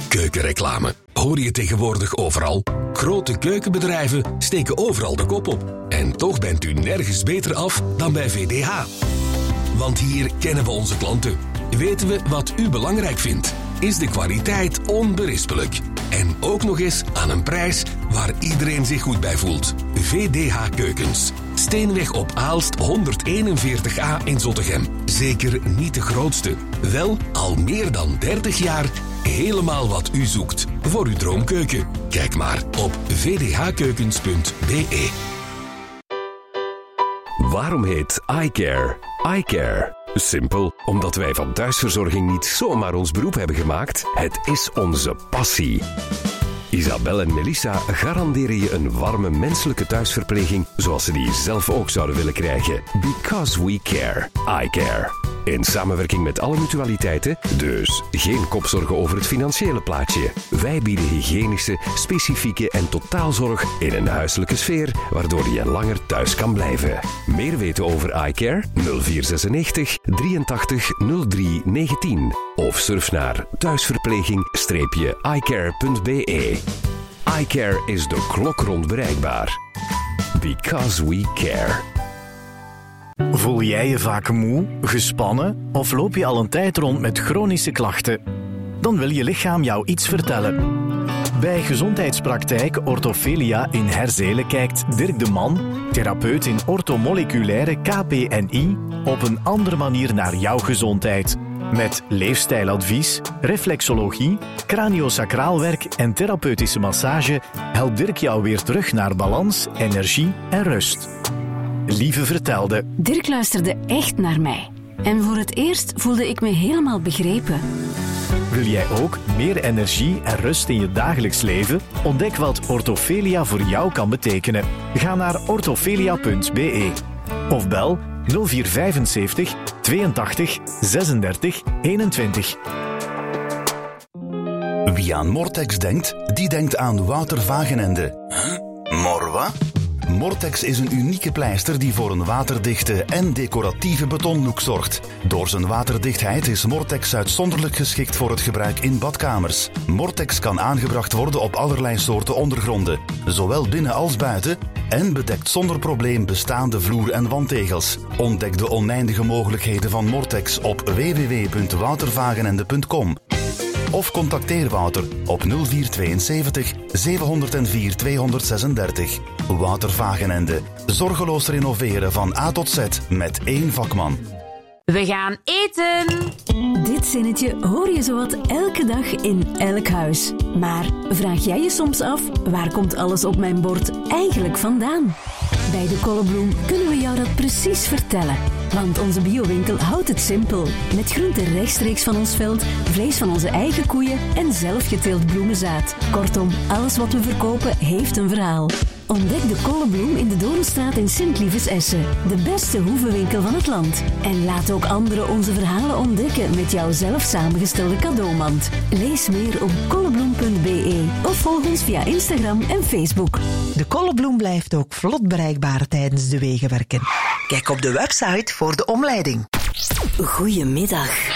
Keukenreclame. Hoor je tegenwoordig overal? Grote keukenbedrijven steken overal de kop op. En toch bent u nergens beter af dan bij VDH. Want hier kennen we onze klanten. Weten we wat u belangrijk vindt. Is de kwaliteit onberispelijk. En ook nog eens aan een prijs waar iedereen zich goed bij voelt. VDH Keukens. Steenweg op Aalst 141A in Zottegem. Zeker niet de grootste. Wel al meer dan 30 jaar helemaal wat u zoekt voor uw droomkeuken. Kijk maar op vdhkeukens.be. Waarom heet iCare iCare? Simpel, omdat wij van thuisverzorging niet zomaar ons beroep hebben gemaakt. Het is onze passie. Isabel en Melissa garanderen je een warme menselijke thuisverpleging zoals ze die zelf ook zouden willen krijgen. Because we care. iCare. In samenwerking met alle mutualiteiten, dus geen kopzorgen over het financiële plaatje. Wij bieden hygiënische, specifieke en totaalzorg in een huiselijke sfeer, waardoor je langer thuis kan blijven. Meer weten over iCare? 0496 83 03 19 of surf naar thuisverpleging-icare.be. iCare is de klok rond bereikbaar. Because we care. Voel jij je vaak moe, gespannen of loop je al een tijd rond met chronische klachten? Dan wil je lichaam jou iets vertellen. Bij gezondheidspraktijk Orthofelia in Herzelen kijkt Dirk de Man, therapeut in orthomoleculaire KPNI, op een andere manier naar jouw gezondheid. Met leefstijladvies, reflexologie, craniosacraalwerk en therapeutische massage helpt Dirk jou weer terug naar balans, energie en rust. Lieve vertelde. Dirk luisterde echt naar mij. En voor het eerst voelde ik me helemaal begrepen. Wil jij ook meer energie en rust in je dagelijks leven? Ontdek wat Orthofelia voor jou kan betekenen. Ga naar orthofelia.be of bel 0475 82 36 21. Wie aan Mortex denkt, die denkt aan Wouter Vagenende. Morwa? Mortex is een unieke pleister die voor een waterdichte en decoratieve betonlook zorgt. Door zijn waterdichtheid is Mortex uitzonderlijk geschikt voor het gebruik in badkamers. Mortex kan aangebracht worden op allerlei soorten ondergronden, zowel binnen als buiten, en bedekt zonder probleem bestaande vloer- en wandtegels. Ontdek de oneindige mogelijkheden van Mortex op www.woutervagenende.com. Of contacteer Wouter op 0472 704 236. Wouter Vagenende. Zorgeloos renoveren van A tot Z met één vakman. We gaan eten! Dit zinnetje hoor je zowat elke dag in elk huis. Maar vraag jij je soms af, waar komt alles op mijn bord eigenlijk vandaan? Bij de Kollebloem kunnen we jou dat precies vertellen. Want onze biowinkel houdt het simpel. Met groenten rechtstreeks van ons veld, vlees van onze eigen koeien en zelfgeteeld bloemenzaad. Kortom, alles wat we verkopen heeft een verhaal. Ontdek de Kollebloem in de Doornstraat in Sint-Lievers-Essen. De beste hoevenwinkel van het land. En laat ook anderen onze verhalen ontdekken met jouw zelf samengestelde cadeaumand. Lees meer op kollebloem.be of volg ons via Instagram en Facebook. De Kollebloem blijft ook vlot bereikbaar tijdens de wegenwerken. Kijk op de website voor de omleiding. Goedemiddag.